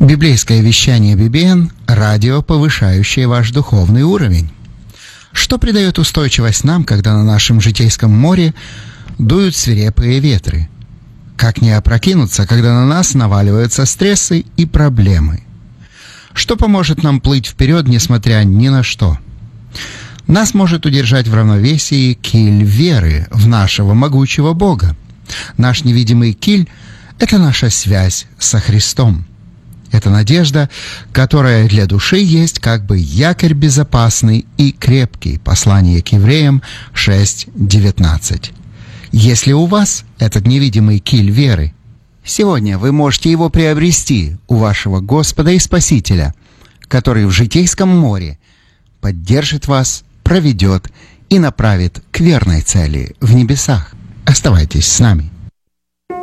Библейское вещание BBN – радио, повышающее ваш духовный уровень. Что придает устойчивость нам, когда на нашем житейском море дуют свирепые ветры? Как не опрокинуться, когда на нас наваливаются стрессы и проблемы? Что поможет нам плыть вперед, несмотря ни на что? Нас может удержать в равновесии киль веры в нашего могучего Бога. Наш невидимый киль – это наша связь со Христом. Это надежда, которая для души есть как бы якорь безопасный и крепкий. Послание к Евреям 6:19. Если у вас этот невидимый киль веры, сегодня вы можете его приобрести у вашего Господа и Спасителя, который в житейском море поддержит вас, проведет и направит к верной цели в небесах. Оставайтесь с нами.